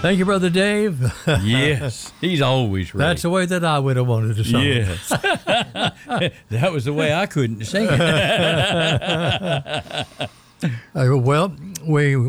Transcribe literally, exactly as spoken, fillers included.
Thank you, Brother Dave. Yes, he's always ready. That's the way that I would have wanted to sing. Yes. That was the way I couldn't sing it. Uh, well, we